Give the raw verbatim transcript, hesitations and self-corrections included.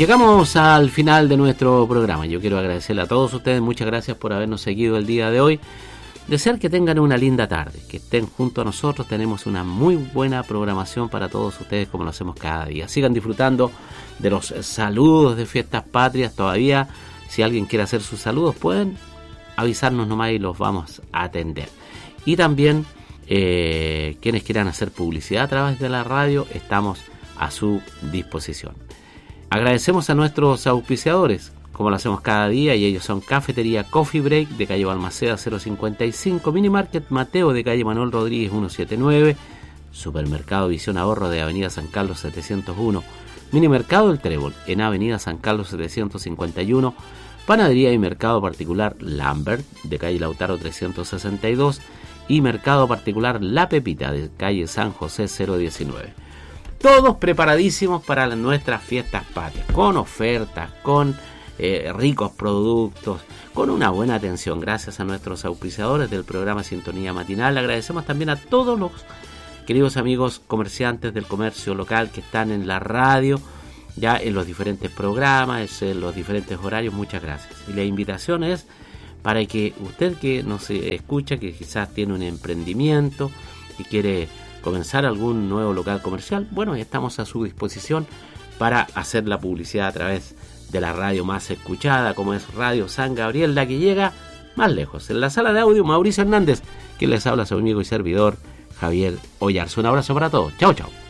Llegamos al final de nuestro programa. Yo quiero agradecerle a todos ustedes, muchas gracias por habernos seguido el día de hoy. Desear que tengan una linda tarde, que estén junto a nosotros. Tenemos una muy buena programación para todos ustedes, como lo hacemos cada día. Sigan disfrutando de los saludos de Fiestas Patrias. Todavía, si alguien quiere hacer sus saludos, pueden avisarnos nomás y los vamos a atender. Y también eh, quienes quieran hacer publicidad a través de la radio, estamos a su disposición. Agradecemos a nuestros auspiciadores, como lo hacemos cada día, y ellos son Cafetería Coffee Break de calle Balmaceda cero cincuenta y cinco, Mini Market Mateo de calle Manuel Rodríguez ciento setenta y nueve, Supermercado Visión Ahorro de avenida San Carlos setecientos uno, Mini Mercado El Trébol en avenida San Carlos setecientos cincuenta y uno, Panadería y Mercado Particular Lambert de calle Lautaro trescientos sesenta y dos y Mercado Particular La Pepita de calle San José cero diecinueve. Todos preparadísimos para nuestras fiestas patrias, con ofertas, con eh, ricos productos, con una buena atención. Gracias a nuestros auspiciadores del programa Sintonía Matinal. Agradecemos también a todos los queridos amigos comerciantes del comercio local que están en la radio, ya en los diferentes programas, en los diferentes horarios. Muchas gracias. Y la invitación es para que usted que nos escucha, que quizás tiene un emprendimiento y quiere comenzar algún nuevo local comercial, bueno, estamos a su disposición para hacer la publicidad a través de la radio más escuchada, como es Radio San Gabriel, la que llega más lejos. En la sala de audio, Mauricio Hernández, que les habla su amigo y servidor Javier Ollarzo. Un abrazo para todos. Chao, chao.